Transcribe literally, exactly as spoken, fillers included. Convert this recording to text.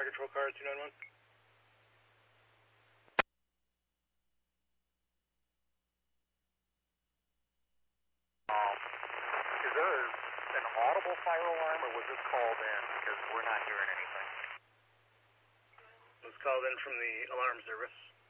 Fire control car two nine one. Um, is there an audible fire alarm, or was this called in? Because we're not hearing anything. It was called in from the alarm service.